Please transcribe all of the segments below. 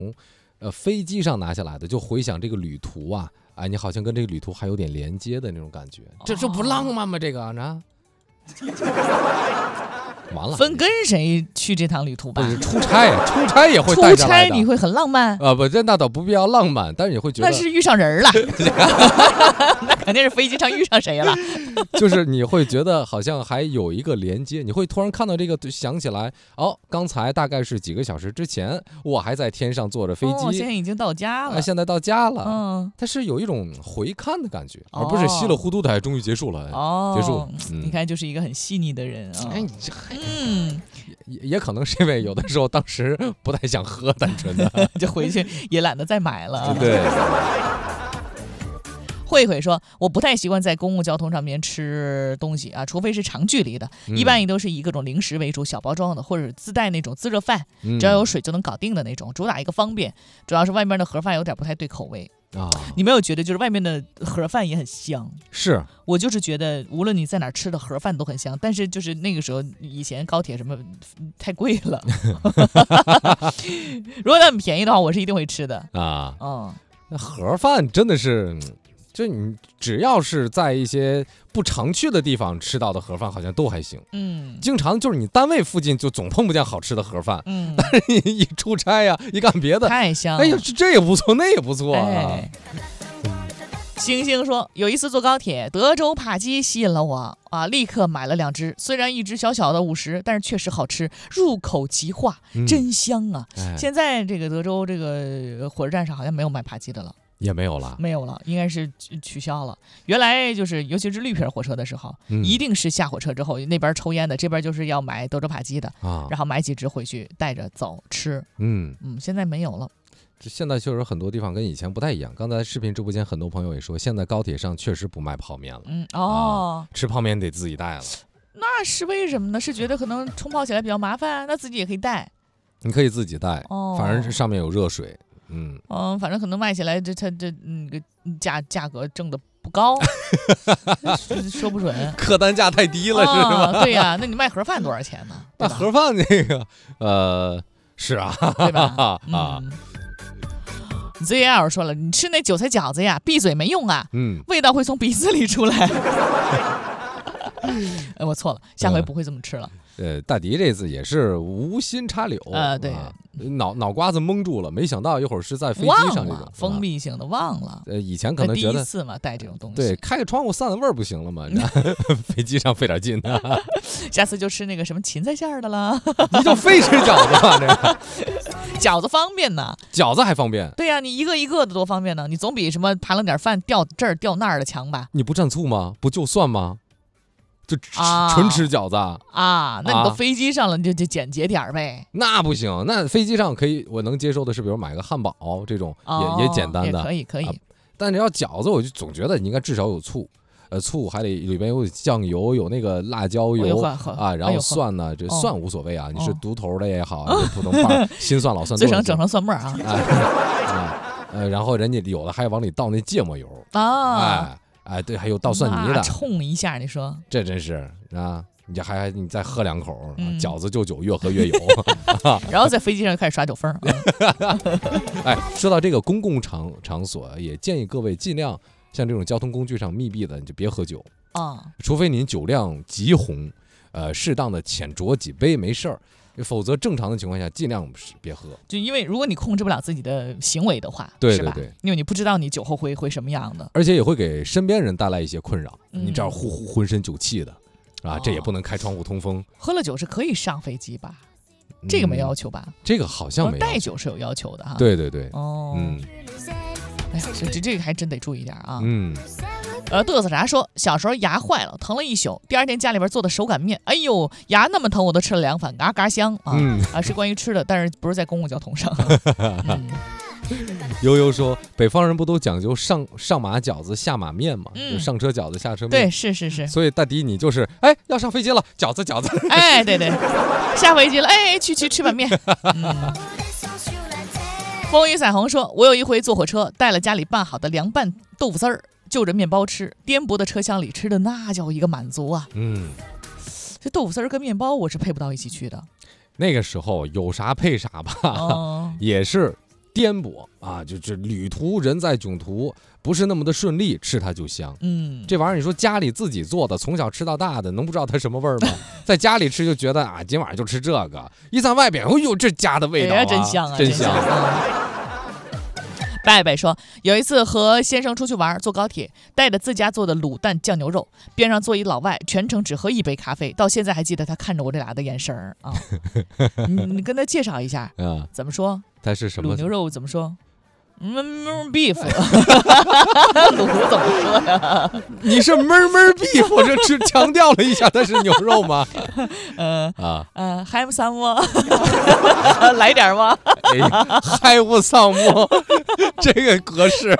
飞机上拿下来的，就回想这个旅途啊，哎，你好像跟这个旅途还有点连接的那种感觉，这不浪漫吗？这个啊，完了， 分跟谁去这趟旅途吧？ 出差也会带出差你会很浪漫不，那倒不必要浪漫，但是你会觉得那是遇上人了，那肯定是飞机上遇上谁了。 就是你会觉得好像还有一个连接，你会突然看到这个，想起来刚才大概是几个小时之前，我还在天上坐着飞机， 现在已经到家了， 现在到家了，它是有一种回看的感觉，而不是稀里糊涂的终于结束了，结束。 你看，就是一个很细腻的人啊。 哎，你这也可能是因为有的时候当时不太想喝，单纯的就回去也懒得再买了。 对。 慧慧说，我不太习惯在公共交通上面吃东西啊，除非是长距离的，一般也都是以各种零食为主，小包装的，或者自带那种自热饭，只要有水就能搞定的那种，主打一个方便。主要是外面的盒饭有点不太对口味啊。你没有觉得就是外面的盒饭也很香？是我就是觉得无论你在哪吃的盒饭都很香，但是就是那个时候以前高铁什么太贵了，如果它很便宜的话，我是一定会吃的啊。 那盒饭真的是。就你只要是在一些不常去的地方吃到的盒饭，好像都还行。经常就是你单位附近就总碰不见好吃的盒饭。但是你一出差呀，一干别的， 太香了。 哎呀，这也不错，那也不错星星说，有一次坐高铁，德州扒鸡吸引了我啊，立刻买了2只，虽然一只小小的50，但是确实好吃，入口即化，真香啊！现在这个德州这个火车站上好像没有卖扒鸡的了。也没有了，应该是取消了。原来就是，尤其是绿皮火车的时候，一定是下火车之后，那边抽烟的，这边就是要买德州扒鸡的然后买几只回去带着走吃。现在没有了。 现在确实很多地方跟以前不太一样。刚才视频直播间很多朋友也说，现在高铁上确实不卖泡面了。吃泡面得自己带了。 那是为什么呢？是觉得可能冲泡起来比较麻烦，那自己也可以带。 你可以自己带，反正是上面有热水。 反正可能卖起来它那个价格挣的不高，说不准， 客单价太低了，是吧？ 对呀，那你卖盒饭多少钱呢？ 那盒饭那个是啊， 对吧？ZL 说了，你吃那韭菜饺子呀，闭嘴没用啊，味道会从鼻子里出来。我错了，下回不会这么吃了。 大迪这次也是无心插柳对， 脑瓜子蒙住了，没想到一会儿是在飞机上这种封闭性的忘了。 以前可能觉得第一次嘛带这种东西， 对，开个窗户散散味儿不行了吗？飞机上费点劲下次就吃那个什么芹菜馅的了。 你就非吃饺子吧？这个饺子方便呢， 饺子还方便。 对呀，你一个一个的多方便呢，你总比什么盘了点饭掉这儿掉那儿的强吧？ 你不蘸醋吗？不就蒜吗？就纯吃饺子那你都飞机上了，你就简洁点呗。 那不行，那飞机上可以，我能接受的是，比如买个汉堡这种也简单的， 也可以。 但是要饺子，我就总觉得你应该至少有醋，醋还得里边有酱油，有那个辣椒油然后蒜呢，这蒜无所谓啊，你是独头的也好，普通瓣新蒜老蒜最省整成蒜末然后人家有的还往里倒那芥末油对，还有倒蒜泥的， 冲一下，你说这真是啊！你再喝2口，饺子就酒，越喝越有。 然后在飞机上就开始耍酒疯。 说到这个公共场所，也建议各位尽量像这种交通工具上密闭的，你就别喝酒除非您酒量极红，适当的浅酌几杯没事儿。否则正常的情况下尽量别喝， 就因为如果你控制不了自己的行为的话，是吧？因为你不知道你酒后会什么样的， 而且也会给身边人带来一些困扰。你这样浑身酒气的这也不能开窗户通风。 喝了酒是可以上飞机吧？这个没要求吧？ 这个好像没有， 带酒是有要求的哈。 对哎呀，这个还真得注意点啊。嘚瑟啥说，小时候牙坏了，疼了一宿，第2天家里边做的手擀面，哎呦，牙那么疼，我都吃了2碗，嘎嘎香是关于吃的，但是不是在公共交通上。 悠悠说，北方人不都讲究上马饺子下马面吗？就上车饺子下车面。 对，是。 所以大迪你就是要上飞机了，饺子。 对，下飞机了，去吃碗面。风雨彩虹说，我有一回坐火车，带了家里拌好的凉拌豆腐丝儿，就着面包吃，颠簸的车厢里吃的那叫一个满足啊。这豆腐丝儿跟面包我是配不到一起去的。 那个时候有啥配啥吧，也是颠簸啊，就是旅途人在囧途，不是那么的顺利，吃它就香。这玩意儿你说家里自己做的，从小吃到大的，能不知道它什么味儿吗？在家里吃就觉得啊，今晚上就吃这个，一在外边，哎呦，这家的味道啊， 真香啊， 真香。 拜拜说，有一次和先生出去玩，坐高铁，带着自家做的卤蛋酱牛肉，边上坐一老外，全程只喝一杯咖啡，到现在还记得他看着我这俩的眼神儿啊。你跟他介绍一下，怎么说？ 它是什么？ 卤牛肉怎么说？beef， 卤怎么说呀？ 你是beef， 这是强调了一下它是牛肉吗 ？have some， 来点吗 ？have some， 这个格式。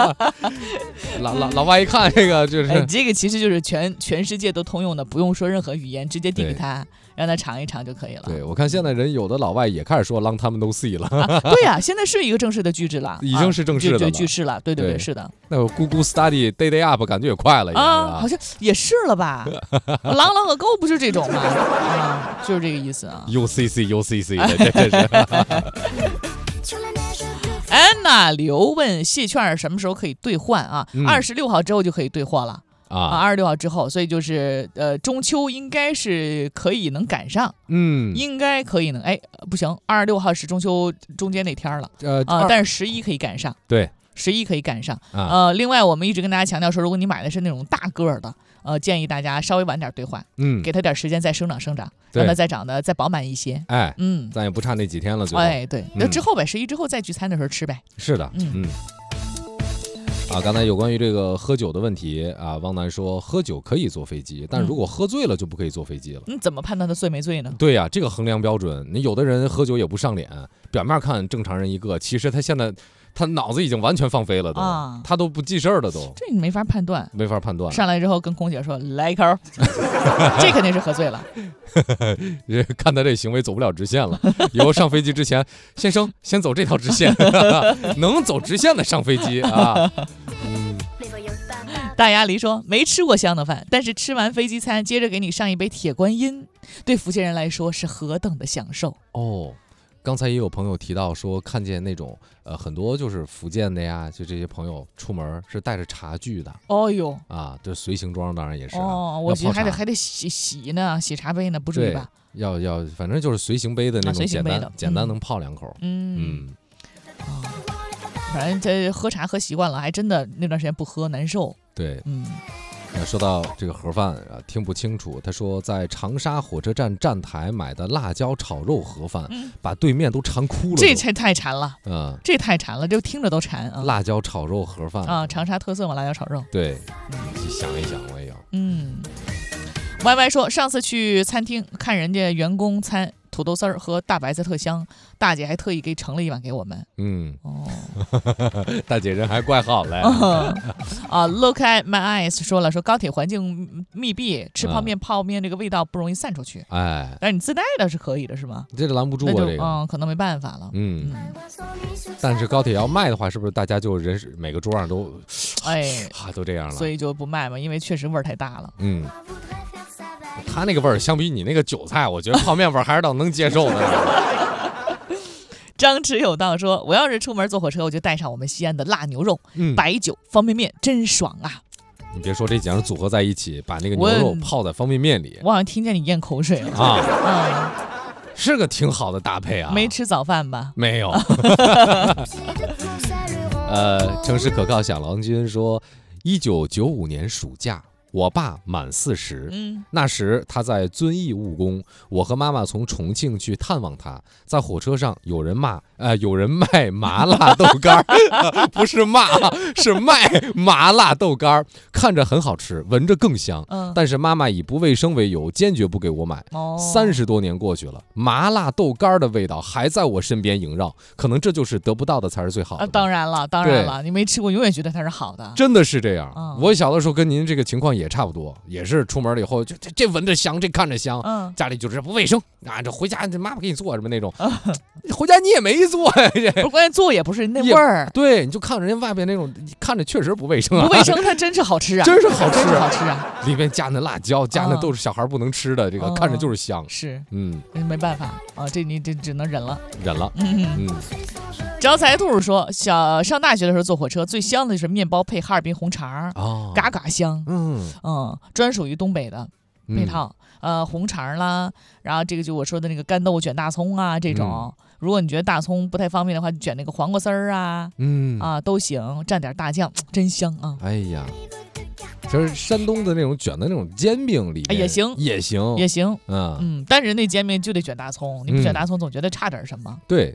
老外一看这个就是， 这个其实就是全世界都通用的，不用说任何语言，直接递给他。让他尝一尝就可以了。 对，我看现在人有的老外也开始说 long time no see 了。 对呀，现在是一个正式的句子了， 已经是正式的句式了。对，是的。 那我 Google Study day up 感觉也快了好像也是了吧？long ago 不是这种吗？就是这个意思啊。 UCC 的，这是。 安娜刘问戏券什么时候可以兑换啊？26号之后就可以兑货了。26号之后，所以就是中秋应该是可以能赶上，应该可以能，不行，26号是中秋中间那天了，但是11可以赶上， 对 ，11可以赶上，另外我们一直跟大家强调说，如果你买的是那种大个的，建议大家稍微晚点兑换，给他点时间再生长，让它再长得再饱满一些， 咱也不差那几天了， 对，那之后呗，11之后再聚餐的时候吃呗， 是的，刚才有关于这个喝酒的问题啊，汪楠说喝酒可以坐飞机，但如果喝醉了就不可以坐飞机了。 怎么判断他醉没醉呢？ 对呀，这个衡量标准，你有的人喝酒也不上脸，表面看正常人一个，其实他现在他脑子已经完全放飞了都，他都不记事儿了都。 这你没法判断，上来之后跟空姐说来一口，这肯定是喝醉了。 看他这行为走不了直线了，以后上飞机之前，先生先走这条直线，能走直线的上飞机啊。 大鸭梨说没吃过香的饭，但是吃完飞机餐接着给你上一杯铁观音，对福建人来说是何等的享受哦。刚才也有朋友提到说，看见那种很多就是福建的呀，就这些朋友出门是带着茶具的。 哦哟这随行装当然也是。 我觉得还得洗呢，洗茶杯呢，不至于吧？ 要，反正就是随行杯的那种简单能泡2口。 反正这喝茶喝习惯了，还真的那段时间不喝难受。 对，说到这个盒饭听不清楚。他说在长沙火车站站台买的辣椒炒肉盒饭，把对面都馋哭了。 这太馋了，这太馋了，就听着都馋啊！ 辣椒炒肉盒饭长沙特色嘛，辣椒炒肉。 对，想一想我也要。 YY 说上次去餐厅看人家员工餐。土豆丝儿和大白菜特香，大姐还特意盛了一碗给我们。 大姐人还怪好嘞。 Look at my eyes 说了，说高铁环境密闭，吃泡面这个味道不容易散出去。但是你自带的是可以的，是吗？ 这拦不住啊，这个。 可能没办法了。 但是高铁要卖的话，是不是大家就每个桌上都，都这样了？ 所以就不卖嘛，因为确实味儿太大了。 他那个味儿相比你那个韭菜，我觉得泡面味儿还是倒能接受的。 张弛有道说，我要是出门坐火车，我就带上我们西安的辣牛肉、白酒、方便面，真爽啊！ 你别说这几样组合在一起，把那个牛肉泡在方便面里， 我好像听见你咽口水了是个挺好的搭配啊。 没吃早饭吧？ 没有。诚实可靠小郎君说，1995年暑假。我爸满40，那时他在遵义务工，我和妈妈从重庆去探望他，在火车上有人卖麻辣豆干不是是卖麻辣豆干，看着很好吃，闻着更香，但是妈妈以不卫生为由，坚决不给我买。30多年过去了，麻辣豆干的味道还在我身边萦绕，可能这就是得不到的才是最好的。 当然了，你没吃过，永远觉得它是好的， 真的是这样。我小的时候跟您这个情况也差不多，也是出门了以后就这闻着香，这看着香，家里就是不卫生这回家这妈妈给你做什么那种，回家你也没做呀， 不是关键做也不是那味儿， 对，你就看人家外边那种，看着确实不卫生不卫生，它真是好吃啊， 真是好吃啊， 里面加那辣椒，加那都是小孩不能吃的，这个看着就是香， 是，没办法啊，这你只能忍了。 招财兔说，上大学的时候坐火车，最香的就是面包配哈尔滨红肠，嘎嘎香。专属于东北的配套。红肠啦，然后这个就我说的那个干豆卷大葱啊，这种。如果你觉得大葱不太方便的话，就卷那个黄瓜丝儿啊，都行，蘸点大酱，真香啊！ 哎呀，就是山东的那种卷的那种煎饼里面也行， 也行， 但是那煎饼就得卷大葱，你不卷大葱总觉得差点什么。 对，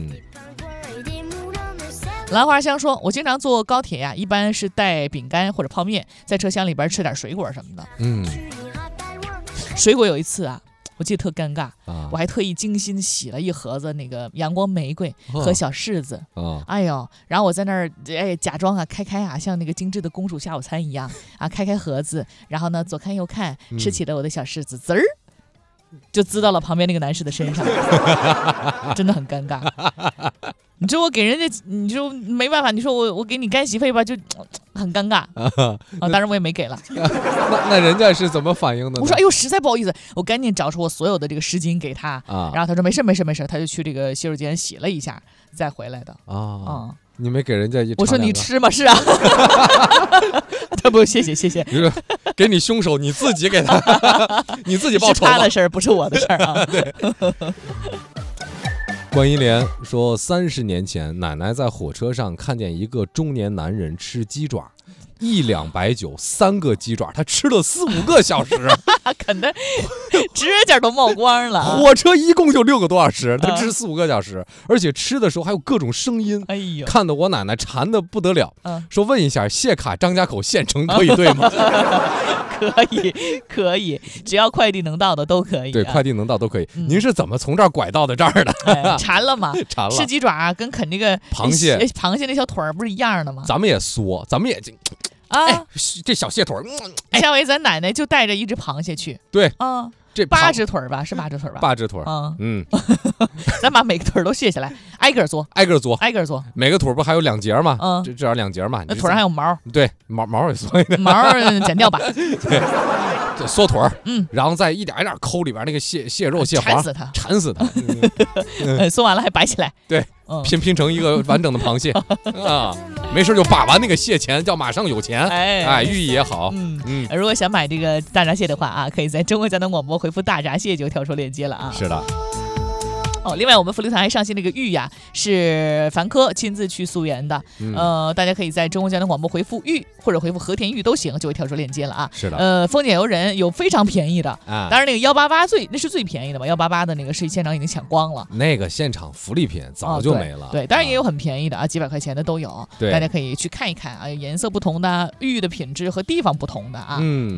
兰花香说，我经常坐高铁呀，一般是带饼干或者泡面，在车厢里边吃点水果什么的。水果有一次啊，我记得特尴尬，我还特意精心洗了一盒子那个阳光玫瑰和小柿子，哎呦，然后我在那儿假装开啊，像那个精致的公主下午餐一样啊，开盒子，然后呢左看右看，吃起了我的小柿子，滋儿就滋到了旁边那个男士的身上，真的很尴尬。你说我给人家，你说没办法，你说我给你干洗费吧，就很尴尬当然我也没给了。 那人家是怎么反应的呢？ 我说哎呦，实在不好意思，我赶紧找出我所有的这个湿巾给他然后他说没事，他就去这个洗手间洗了一下再回来的你没给人家我说你吃吗？是啊。他不谢谢。 你说给你凶手，你自己给他，你自己报仇吧。 是他的事儿，不是我的事儿啊。 对。关一莲说，30年前，奶奶在火车上看见一个中年男人吃鸡爪，1两白酒，3个鸡爪，他吃了4、5个小时， 啃的指甲都冒光了。 火车一共就6个多小时，他吃4、5个小时，而且吃的时候还有各种声音， 哎呦， 看得我奶奶馋得不得了。说问一下，谢卡张家口县城可以对吗？ 可以，只要快递能到的都可以。 对，快递能到都可以。您是怎么从这儿拐到的这儿的？ 馋了嘛？ 馋了。 吃鸡爪跟啃这个螃蟹那小腿儿不是一样的吗？ 咱们也缩，咱们也这小蟹腿儿。 下回咱奶奶就带着一只螃蟹去。 对这 8只腿吧，是8只腿吧 ？8只腿咱把每个腿都卸下来，挨个做，每个腿不还有2节吗？至少2节嘛。 那腿上还有毛， 对，毛也缩一点， 毛剪掉吧。 对，缩腿儿，然后再一点一点抠里边那个蟹肉、蟹黄，馋死它。 缩完了还摆起来， 对，拼成一个完整的螃蟹啊。没事就把玩那个蟹钱，叫马上有钱，寓意也好。 如果想买这个大闸蟹的话啊，可以在中国交通广播回复大闸蟹就跳出链接了啊。 是的。 另外我们福利团还上线那个玉呀，是凡科亲自去溯源的，大家可以在中国交通广播回复玉或者回复和田玉都行，就会跳出链接了啊。 是的。 丰俭由人有非常便宜的当然那个188那是最便宜的嘛，188的那个是现场已经抢光了， 那个现场福利品早就没了。 对，当然也有很便宜的啊，几百块钱的都有， 对， 大家可以去看一看啊，颜色不同的玉的品质和地方不同的啊。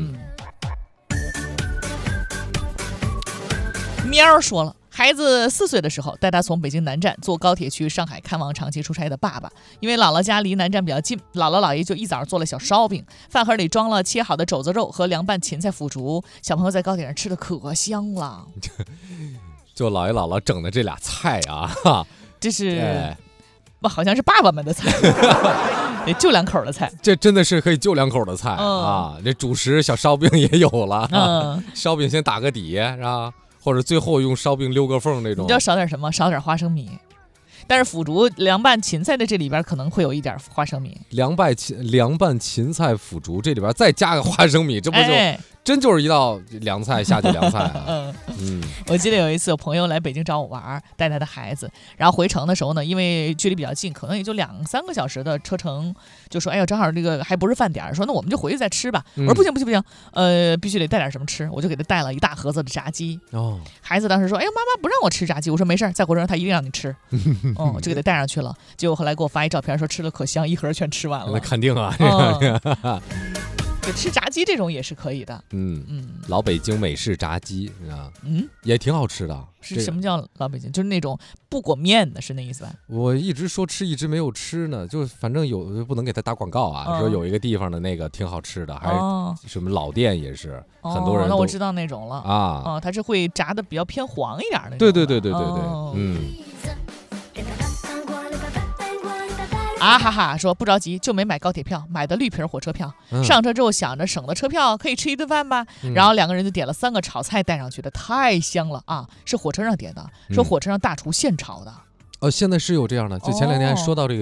喵说了，孩子4岁的时候，带他从北京南站坐高铁去上海看望长期出差的爸爸。因为姥姥家离南站比较近，姥姥姥爷就一早做了小烧饼，饭盒里装了切好的肘子肉和凉拌芹菜腐竹。小朋友在高铁上吃的可香了。 就姥爷姥姥整的这俩菜啊， 这是好像是爸爸们的菜，得就2口的菜。 这真的是可以就2口的菜啊！这主食小烧饼也有了，烧饼先打个底是吧？或者最后用烧饼溜个缝那种。 你要少点什么？少点花生米。但是腐竹凉拌芹菜的这里边可能会有一点花生米。凉拌芹菜腐竹这里边再加个花生米，这不就真就是一道凉菜下酒凉菜啊。 我记得有一次有朋友来北京找我玩，带他的孩子，然后回程的时候呢，因为距离比较近，可能也就2-3个小时的车程，就说哎呦正好这个还不是饭点，说那我们就回去再吃吧。我说不行，必须得带点什么吃，我就给他带了一大盒子的炸鸡。孩子当时说哎呦妈妈不让我吃炸鸡，我说没事，在火车上他一定让你吃。就给他带上去了，结果后来给我发一照片说吃的可香，一盒全吃完了。 那肯定啊。 就吃炸鸡这种也是可以的。 老北京美式炸鸡啊，也挺好吃的。 是什么叫老北京？就是那种不裹面的，是那意思吧？ 我一直说吃，一直没有吃呢。就反正不能给他打广告啊。说有一个地方的那个挺好吃的，还是什么老店也是，很多人。 那我知道那种了啊。它是会炸的比较偏黄一点的。 对。 啊哈哈，说不着急，就没买高铁票，买的绿皮火车票。上车之后想着省了车票可以吃一顿饭吧，然后2个人就点了3个炒菜带上去的，太香了啊！是火车上点的，说火车上大厨现炒的。 现在是有这样的，就前2天还说到这个